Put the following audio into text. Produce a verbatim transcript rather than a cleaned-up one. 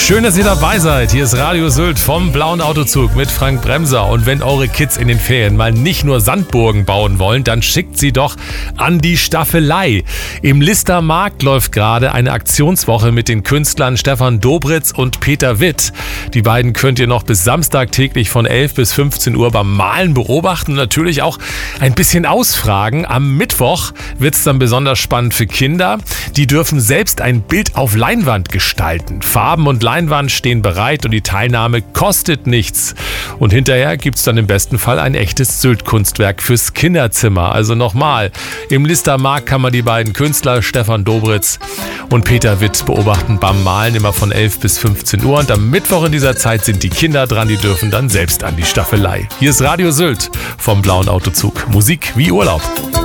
Schön, dass ihr dabei seid. Hier ist Radio Sylt vom Blauen Autozug mit Frank Bremser. Und wenn eure Kids in den Ferien mal nicht nur Sandburgen bauen wollen, dann schickt sie doch an die Staffelei. Im Lister Markt läuft gerade eine Aktionswoche mit den Künstlern Stefan Dobritz und Peter Witt. Die beiden könnt ihr noch bis Samstag täglich von elf bis fünfzehn Uhr beim Malen beobachten und natürlich auch ein bisschen ausfragen. Am Mittwoch wird es dann besonders spannend für Kinder. Die dürfen selbst ein Bild auf Leinwand gestalten. Farben und Leinwand stehen bereit und die Teilnahme kostet nichts. Und hinterher gibt es dann im besten Fall ein echtes Sylt-Kunstwerk fürs Kinderzimmer. Also nochmal, im Lister Markt kann man die beiden Künstler Stefan Dobritz und Peter Witt beobachten beim Malen, immer von elf bis fünfzehn Uhr. Und am Mittwoch in dieser Zeit sind die Kinder dran, die dürfen dann selbst an die Staffelei. Hier ist Radio Sylt vom Blauen Autozug. Musik wie Urlaub.